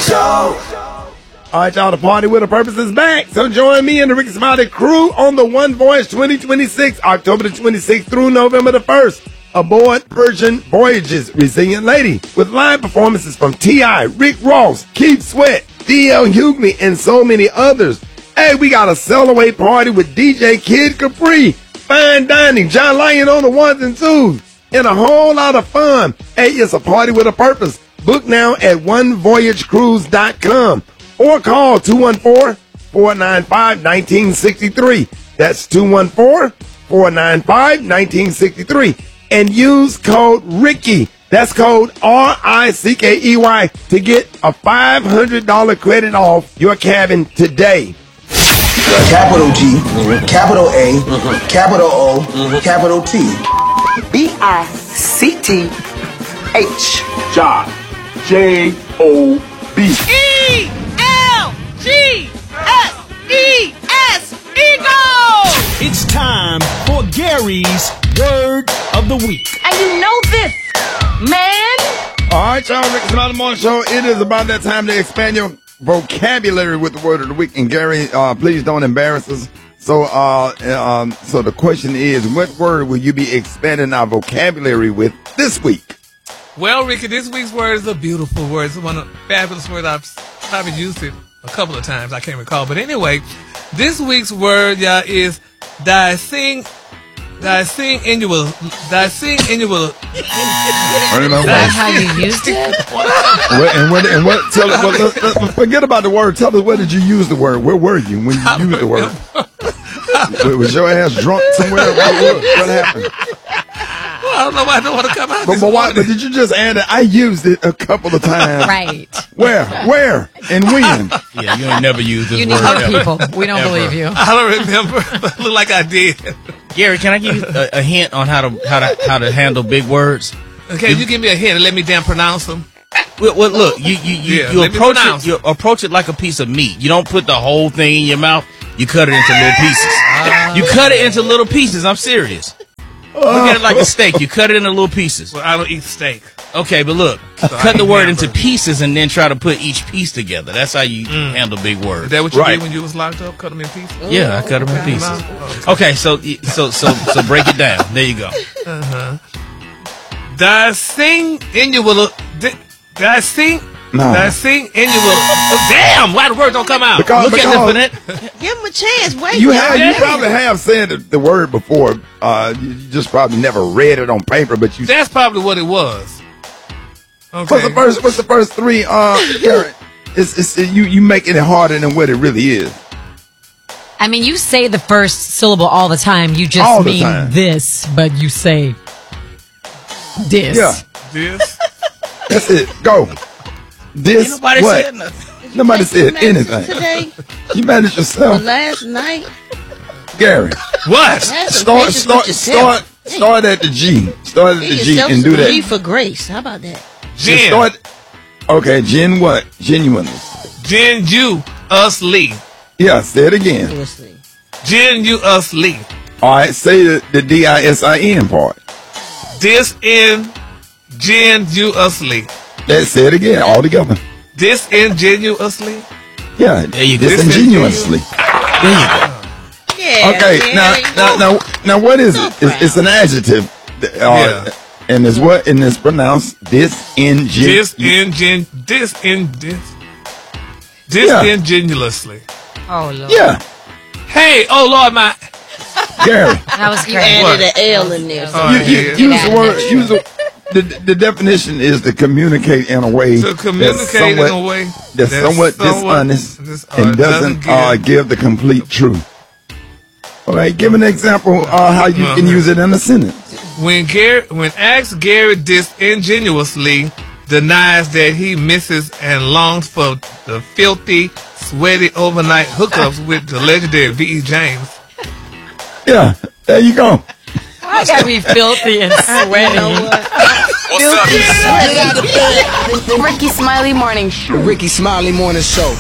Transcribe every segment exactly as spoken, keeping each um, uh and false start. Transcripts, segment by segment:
Show. All right, y'all, the Party with a Purpose is back. So join me and the Ricky Smiley crew on the One Voyage twenty twenty-six, October the twenty-sixth through November the first. Aboard Persian Voyages, Resilient Lady, with live performances from T I, Rick Ross, Keith Sweat, D L Hughley, and so many others. Hey, we got a sell-away party with D J Kid Capri, fine dining, John Lyon on the ones and twos, and a whole lot of fun. Hey, it's a party with a purpose. Book now at one voyage cruise dot com or call two one four, four nine five, one nine six three. That's two one four, four nine five, one nine six three. And use code Ricky. That's code R I C K E Y to get a five hundred dollars credit off your cabin today. Capital G, capital A, capital O, capital T. B I C T H. John. J O B. E L G S E S. Eagle! It's time for Gary's Word of the Week. And you know this, man. All right, y'all, Ricky Smiley Morning Show. It is about that time to expand your vocabulary with the Word of the Week. And Gary, uh, please don't embarrass us. So, uh, um, so the question is, what word will you be expanding our vocabulary with this week? Well, Ricky, this week's word is a beautiful word. It's one of the fabulous words. I've probably used it a couple of times. I can't recall. But anyway, this week's word, y'all, is dicing, dicing annual, dicing annual. That's how you used it? What, and what, and what, tell us, well, let's, let's forget about the word. Tell us, where did you use the word? Where were you when you used the word? Was your ass drunk somewhere? What, what, what happened? Well, I don't know why I don't want to come out. But, but, why, but did you just add it? I used it a couple of times. Right. Where? Where? And when? Yeah, you ain't never used this you word. You need more people. We don't Ever. believe you. I don't remember, but it looked like I did. Gary, can I give you a, a hint on how to how to how to handle big words? Okay, you, you give me a hint and let me damn pronounce them. Well, well look, you you you, yeah, you approach it you approach it like a piece of meat. You don't put the whole thing in your mouth. You cut it into little pieces. Uh, you cut it into little pieces. I'm serious. Look at it like a steak. You cut it into little pieces. Well, I don't eat steak. Okay, but look, so cut the word into pieces and then try to put each piece together. That's how you mm. handle big words. Is that what you right. did when you was locked up? Cut them in pieces? Yeah, I cut them in pieces. Okay, so so so so break it down. There you go. Uh huh. Dicing annual. Dicing. No. Dicing annual. Damn! Why the word don't come out? Because, Look because at it. Give him a chance. Wait. You have. You probably have said the, the word before. Uh, you just probably never read it on paper, but you. That's probably what it was. Okay. What's the first? What's the first three? Uh, Gary, it's, it's you. You making it harder than what it really is. I mean, you say the first syllable all the time. You just all the mean time. this, but you say this. Yeah. This. That's it. Go. This. Ain't nobody what? said nothing. Nobody said anything. Today, you managed yourself. last night. Gary. What? Start. Start. Start. Start at the G. Start at the G and do that. G for grace. How about that? Gen. Start. Okay. Gen what? Genuineness. Gen you us Lee. Yeah. Say it again. Gen you us Lee. All right. Say the, the D I S I N part. This in Gen you us Lee. Let's say it again, all together. Disingenuously? Yeah, there you go. Disingenuously. There you go. Yeah, okay, man. now, now, now, now, what is it? It's, it's an adjective, uh, yeah. and it's what? And it's pronounced disingen. Disingen. Disin. Dis. Disingenuously. Oh Lord. Yeah. Hey, oh Lord, my. Gary. That was You great. added an L in there. Oh, you, you, yeah. use the word. Use the. The, the definition is to communicate in a way to communicate that's somewhat, in a way that's, that's somewhat, somewhat dishonest dis- uh, and doesn't, doesn't give, uh, give the complete truth. All right, give an example uh, how you uh-huh. can use it in a sentence. When Gary, when asked, Gary disingenuously denies that he misses and longs for the filthy, sweaty overnight hookups with the legendary V E James. Yeah, there you go. I gotta be filthy and sweaty. What's up? Ricky Smiley Morning Show. Ricky Smiley Morning Show.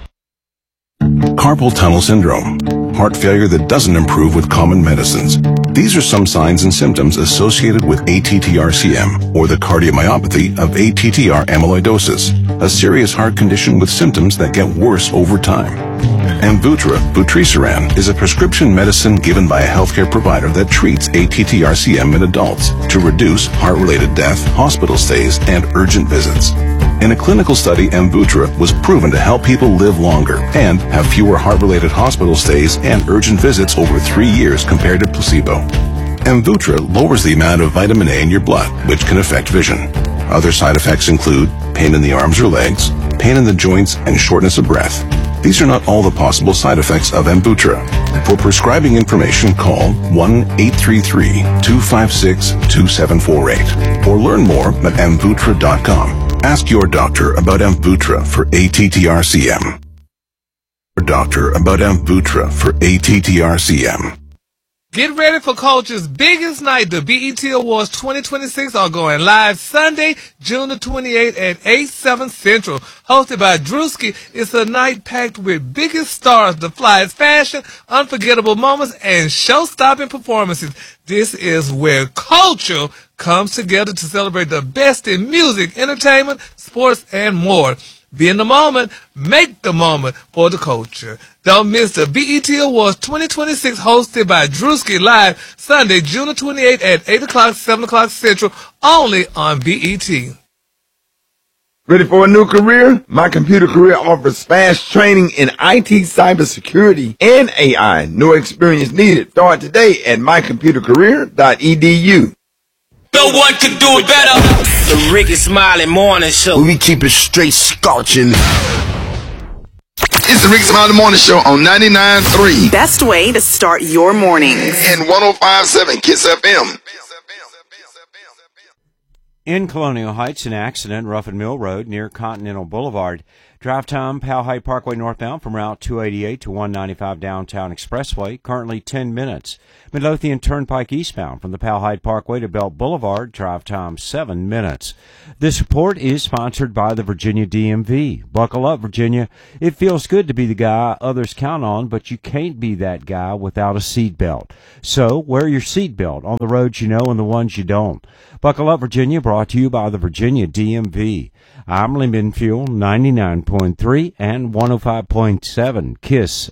Carpal tunnel syndrome. Heart failure that doesn't improve with common medicines. These are some signs and symptoms associated with A T T R C M, or the cardiomyopathy of A T T R amyloidosis, a serious heart condition with symptoms that get worse over time. Amvuttra, vutrisiran, is a prescription medicine given by a healthcare provider that treats A T T R C M in adults to reduce heart-related death, hospital stays, and urgent visits. In a clinical study, Amvuttra was proven to help people live longer and have fewer heart-related hospital stays and urgent visits over three years compared to placebo. Amvuttra lowers the amount of vitamin A in your blood, which can affect vision. Other side effects include pain in the arms or legs, pain in the joints, and shortness of breath. These are not all the possible side effects of Amvuttra. For prescribing information, call one eight three three, two five six, two seven four eight or learn more at amvuttra dot com. Ask your doctor about Amvuttra for A T T R C M. Your doctor about Amvuttra for A T T R C M. Get ready for Culture's biggest night. The B E T Awards twenty twenty-six are going live Sunday, June the twenty-eighth at eight, seven Central. Hosted by Drewski, it's a night packed with biggest stars, the flyest fashion, unforgettable moments, and show-stopping performances. This is where culture comes together to celebrate the best in music, entertainment, sports, and more. Be in the moment, make the moment for the culture. Don't miss the B E T Awards twenty twenty-six hosted by Drewski live Sunday, June the twenty-eighth at eight o'clock, seven o'clock Central, only on B E T. Ready for a new career? My Computer Career offers fast training in I T, cybersecurity, and A I. No experience needed. Start today at my computer career dot e d u. No one could do it better. The Ricky Smiley Morning Show. We keep it straight scorching. It's the Ricky Smiley Morning Show on ninety-nine point three. Best way to start your mornings. And one oh five point seven Kiss F M. In Colonial Heights, an accident, Ruffin Mill Road near Continental Boulevard. Drive time, Powhite Parkway northbound from Route two eighty-eight to one ninety-five Downtown Expressway, currently ten minutes. Midlothian Turnpike eastbound from the Powhite Parkway to Belt Boulevard, drive time seven minutes. This report is sponsored by the Virginia D M V. Buckle up, Virginia. It feels good to be the guy others count on, but you can't be that guy without a seatbelt. So wear your seatbelt on the roads you know and the ones you don't. Buckle up, Virginia, brought to you by the Virginia D M V. I'm Lee Fuel, ninety-nine point three and one oh five point seven KISS.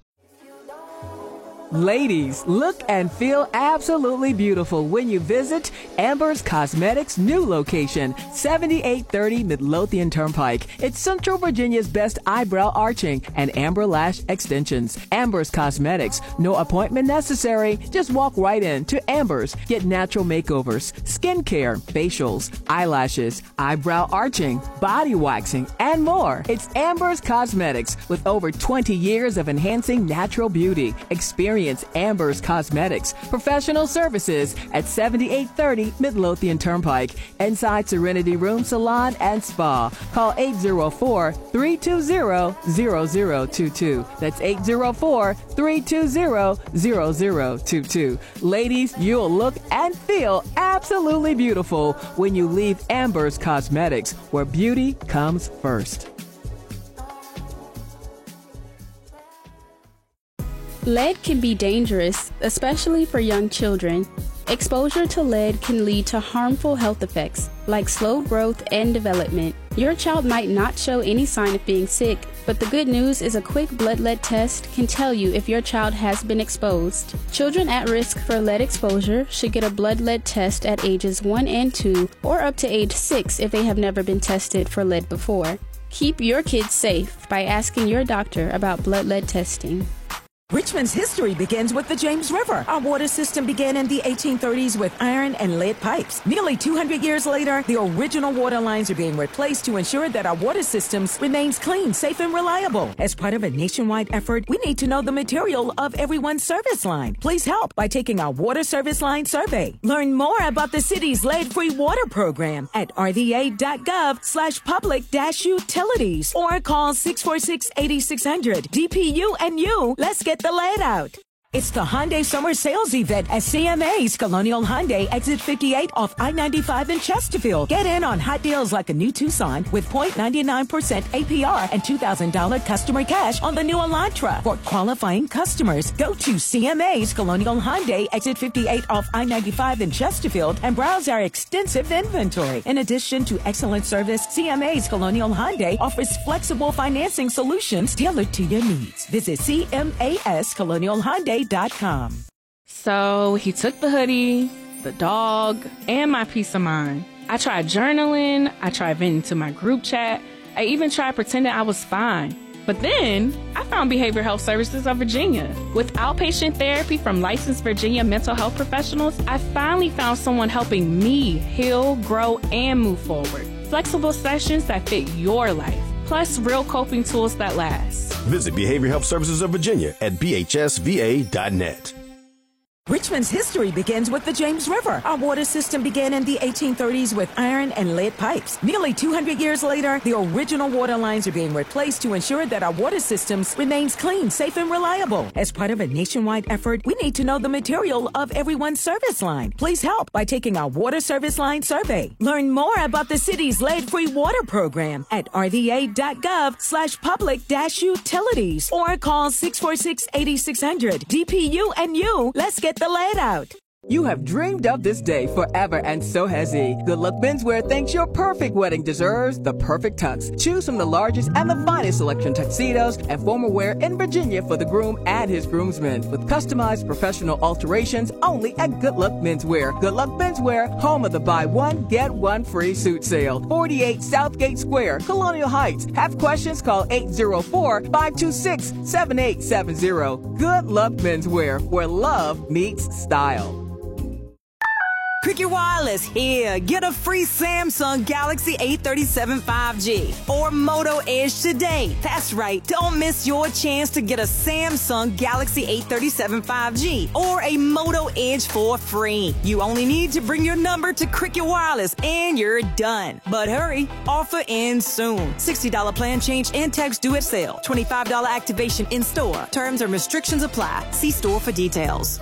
Ladies, look and feel absolutely beautiful when you visit Amber's Cosmetics' new location, seventy-eight thirty Midlothian Turnpike. It's Central Virginia's best eyebrow arching and amber lash extensions. Amber's Cosmetics. No appointment necessary. Just walk right in to Amber's. Get natural makeovers, skincare, facials, eyelashes, eyebrow arching, body waxing, and more. It's Amber's Cosmetics with over twenty years of enhancing natural beauty. Experience Amber's Cosmetics. Professional services at seventy-eight thirty Midlothian Turnpike. Inside Serenity Room Salon and Spa. Call eight oh four, three two zero, zero zero two two. That's eight oh four, three two zero, zero zero two two. Ladies, you'll look and feel absolutely beautiful when you leave Amber's Cosmetics, where beauty comes first. Lead can be dangerous, especially for young children. Exposure to lead can lead to harmful health effects, like slow growth and development. Your child might not show any sign of being sick, but the good news is a quick blood lead test can tell you if your child has been exposed. Children at risk for lead exposure should get a blood lead test at ages one and two, or up to age six if they have never been tested for lead before. Keep your kids safe by asking your doctor about blood lead testing. Richmond's history begins with the James River. Our water system began in the eighteen thirties with iron and lead pipes. Nearly two hundred years later, the original water lines are being replaced to ensure that our water systems remains clean, safe, and reliable. As part of a nationwide effort, we need to know the material of everyone's service line. Please help by taking our water service line survey. Learn more about the city's lead-free water program at r v a dot gov slash public dash utilities or call six four six, eight six zero zero. D P U and you, let's get the lead out. It's the Hyundai Summer Sales Event at C M A's Colonial Hyundai, Exit fifty-eight off I ninety-five in Chesterfield. Get in on hot deals like a new Tucson with zero point nine nine percent A P R and two thousand dollars customer cash on the new Elantra. For qualifying customers, go to C M A's Colonial Hyundai, Exit fifty-eight off I ninety-five in Chesterfield and browse our extensive inventory. In addition to excellent service, C M A's Colonial Hyundai offers flexible financing solutions tailored to your needs. Visit C M A S Colonial Hyundai dot com. So he took the hoodie, the dog, and my peace of mind. I tried journaling, I tried venting to my group chat, I even tried pretending I was fine. But then I found Behavioral Health Services of Virginia. With outpatient therapy from licensed Virginia mental health professionals, I finally found someone helping me heal, grow, and move forward. Flexible sessions that fit your life, plus real coping tools that last. Visit Behavioral Health Services of Virginia at B H S V A dot net. Richmond's history begins with the James River. Our water system began in the eighteen thirties with iron and lead pipes. Nearly two hundred years later, the original water lines are being replaced to ensure that our water systems remains clean, safe, and reliable. As part of a nationwide effort, we need to know the material of everyone's service line. Please help by taking our water service line survey. Learn more about the city's lead-free water program at r v a dot gov slash public dash utilities or call six four six, eight six zero zero. D P U and you, let's get the lead out. You have dreamed of this day forever, and so has he. Good Luck Menswear thinks your perfect wedding deserves the perfect tux. Choose from the largest and the finest selection tuxedos and formal wear in Virginia for the groom and his groomsmen, with customized professional alterations only at Good Luck Menswear. Good Luck Menswear, home of the buy one, get one free suit sale. forty-eight Southgate Square, Colonial Heights. Have questions? Call eight zero four, five two six, seven eight seven zero. Good Luck Menswear, where love meets style. Cricket Wireless here. Get a free Samsung Galaxy A thirty-seven five G or Moto Edge today. That's right. Don't miss your chance to get a Samsung Galaxy A thirty-seven five G or a Moto Edge for free. You only need to bring your number to Cricket Wireless and you're done. But hurry, offer ends soon. sixty dollars plan change and tax due at sale. twenty-five dollars activation in store. Terms and restrictions apply. See store for details.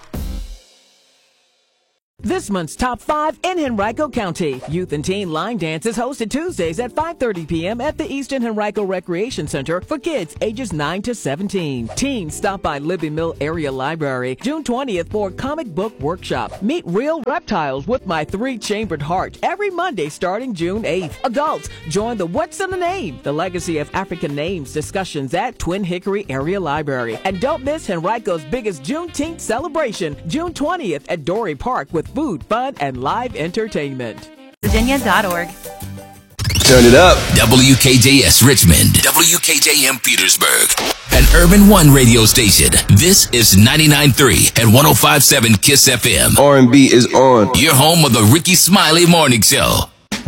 This month's Top five in Henrico County. Youth and Teen Line Dance is hosted Tuesdays at five thirty p.m. at the Eastern Henrico Recreation Center for kids ages nine to seventeen. Teens stop by Libby Mill Area Library June twentieth for Comic Book Workshop. Meet real reptiles with My Three-Chambered Heart every Monday starting June eighth. Adults, join the What's in a Name? The Legacy of African Names discussions at Twin Hickory Area Library. And don't miss Henrico's biggest Juneteenth celebration, June twentieth at Dory Park with food, fun, and live entertainment. Virginia dot org. Turn it up. W K J S Richmond. W K J M Petersburg. An Urban One radio station. This is ninety-nine point three and one oh five point seven KISS F M. R and B is on. Your home of the Ricky Smiley Morning Show.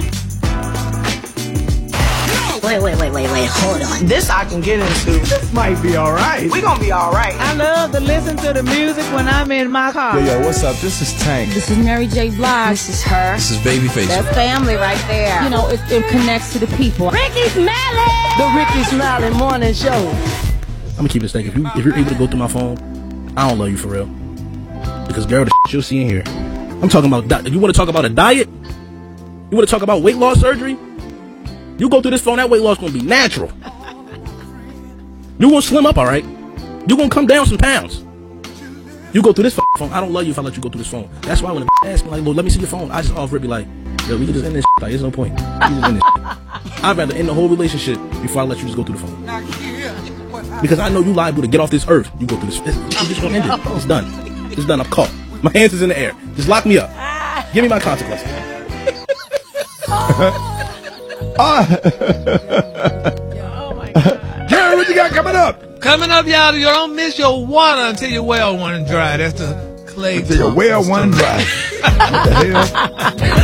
Wait, wait, wait, wait, wait, hold on. This I can get into. This might be all right. We gonna be all right. I love to listen to the music when I'm in my car. Yo, yo, what's up? This is Tank. This is Mary J. Blige. This is her. This is Babyface. That's family right there. You know, it, it connects to the people. Ricky Smiley! The Ricky Smiley Morning Show. I'm gonna keep it a second. If, you, if you're able to go through my phone, I don't love you for real. Because girl, the shit you'll see in here. I'm talking about, di- you want to talk about a diet? You want to talk about weight loss surgery? You go through this phone, that weight loss gonna be natural. You gonna slim up, all right? You gonna come down some pounds. You go through this phone. I don't love you if I let you go through this phone. That's why when a ask me like, Lord, let me see your phone, I just offer it be like, yo, we can just end this shit. Like, there's no point. We just end this shit. I'd rather end the whole relationship before I let you just go through the phone. Because I know you liable to get off this earth. You go through this. I'm just gonna end it. It's done. It's done. I'm caught. My hands is in the air. Just lock me up. Give me my consequences. Oh my God. Jerry, what you got coming up? Coming up, y'all, you don't miss your water until your well one dry. That's the Clay. Until your well one dry. What the hell?